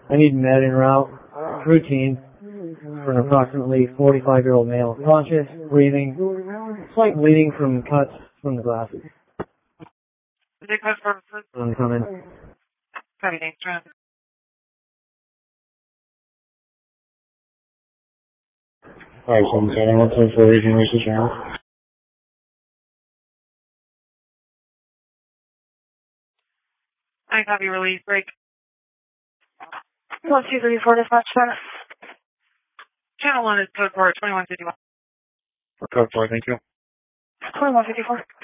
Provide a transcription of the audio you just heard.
I need med en route. Routine for an approximately 45-year-old male. Conscious, breathing, slight bleeding from cuts from the glasses. I'm coming. Alright, 77, 124, region releases now. I copy release, break. 1234 dispatch center. Channel 1 is code for 2151. Code 4, thank you. 2154.